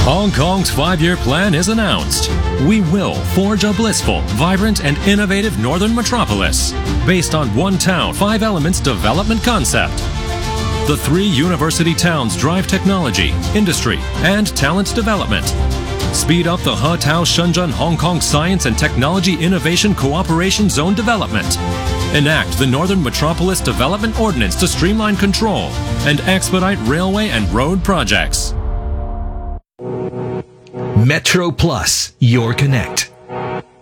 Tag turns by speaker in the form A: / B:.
A: Hong Kong's 5-year plan is announced. We will forge a blissful, vibrant, and innovative northern metropolis based on one town, 5 elements development concept. The 3 university towns drive technology, industry, and talent development. Speed up the He-Tao Shenzhen Hong Kong Science and Technology Innovation Cooperation Zone development. Enact the Northern Metropolis Development Ordinance to streamline control and expedite railway and road projects.
B: Metro Plus, your connect.